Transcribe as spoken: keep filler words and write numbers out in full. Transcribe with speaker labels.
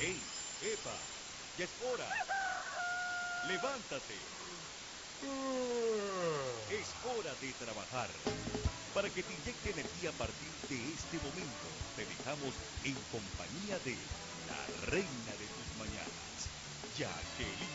Speaker 1: ¡Ey! ¡Epa! ¡Ya es hora! ¡Levántate! Es hora de trabajar. Para que te inyecte energía a partir de este momento, te dejamos en compañía de la reina de tus mañanas, Jacqueline.